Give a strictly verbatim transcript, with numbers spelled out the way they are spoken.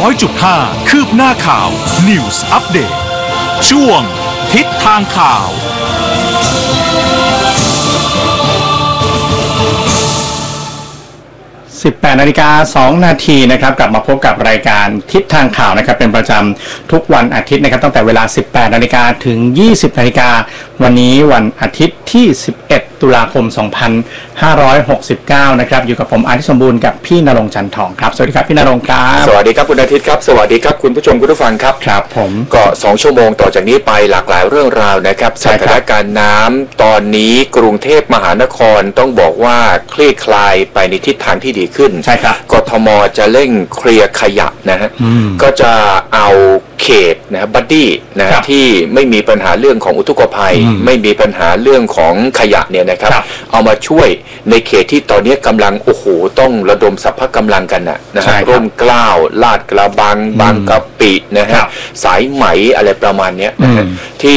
ร้อยจุดห้า คืบหน้าข่าว News Update ช่วงทิศทางข่าวสิบแปดนาฬิกาสองนาทีนะครับกลับมาพบกับรายการทิศทางข่าวนะครับเป็นประจำทุกวันอาทิตย์นะครับตั้งแต่เวลาสิบแปดนาฬิกาถึงยี่สิบนาฬิกาวันนี้วันอาทิตย์ที่สิบเอ็ดตุลาคมสองพันห้าร้อยหกสิบเก้านะครับอยู่กับผมอาทิตย์สมบูรณ์กับพี่ณรงค์จันทองครับสวัสดีครับพี่ณรงค์ครับสวัสดีครับคุณอาทิตย์ครับสวัสดีครับคุณผู้ชมคุณผู้ฟังครับครับผมก็สองชั่วโมงต่อจากนี้ไปหลากหลายเรื่องราวนะครับสถานการณ์น้ำตอนนี้กรุงเทพมหานครต้องบอกว่าคลี่คลายไปในทิศทางที่ดีขึ้นใช่ครับกทมจะเร่งเคลียร์ขยะนะฮะก็จะเอาเขตนะบัดดี้นะที่ไม่มีปัญหาเรื่องของอุทกภัยไม่มีปัญหาเรื่องของขยะเนี่ยนะครับเอามาช่วยในเขตที่ตอนนี้กำลังโอ้โหต้องระดมสรรพกำลังกันนะนะฮะร่มเกล้าลาดกระบังบางกะปินะฮะสายไหมอะไรประมาณนี้นะฮะที่